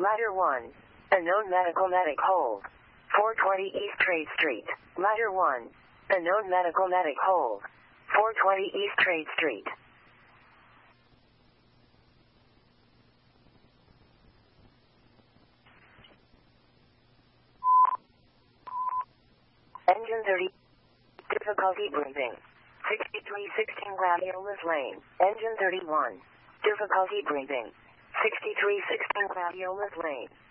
Ladder 1. Unknown medical medic hold. 420 East Trade Street. Ladder 1. Unknown medical medic hold. 420 East Trade Street. Engine 30. Difficulty breathing. 6316 Gladiolus Lane. Engine 31. Difficulty breathing. 6316 Gladiolus Lane.